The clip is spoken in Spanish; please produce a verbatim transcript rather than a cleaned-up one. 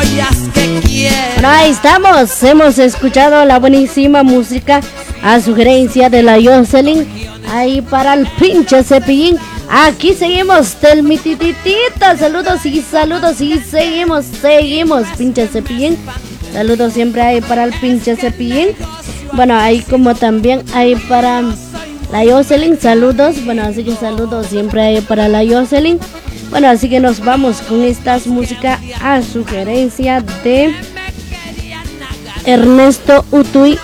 Bueno, ahí estamos, hemos escuchado la buenísima música a sugerencia de la Jocelyn, ahí para el pinche cepillín. Aquí seguimos del mitititita, saludos y saludos y seguimos, seguimos, pinche cepillín. Saludos siempre ahí para el pinche cepillín. Bueno, ahí como también ahí para la Jocelyn, saludos. Bueno, así que saludos siempre ahí para la Jocelyn. Bueno, así que nos vamos con estas músicas a sugerencia de Ernesto Utuy